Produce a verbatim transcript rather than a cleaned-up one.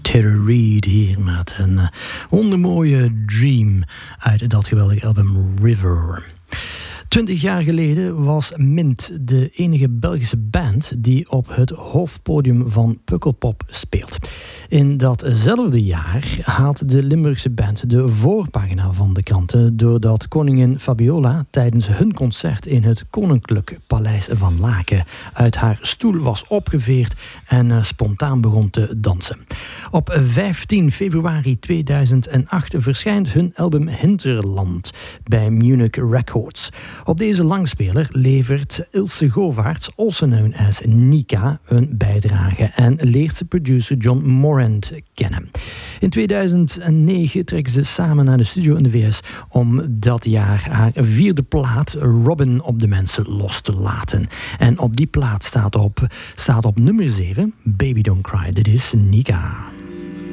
Tara Reid hier met een uh, wondermooie Dream uit dat geweldige album River. Twintig jaar geleden was Mint de enige Belgische band die op het hoofdpodium van Pukkelpop speelt. In datzelfde jaar haalt de Limburgse band de voorpagina van de kranten doordat koningin Fabiola tijdens hun concert in het Koninklijk Paleis van Laken uit haar stoel was opgeveerd en uh, spontaan begon te dansen. Op vijftien februari tweeduizend acht verschijnt hun album Hinterland bij Munich Records. Op deze langspeler levert Ilse Govaerts, also known as Nika, een bijdrage en leert ze producer John Morant kennen. In tweeduizend negen trekken ze samen naar de studio in de V S om dat jaar haar vierde plaat Robin op de mensen los te laten. En op die plaat staat op, staat op nummer zeven Baby Don't Cry. Dit is Nika.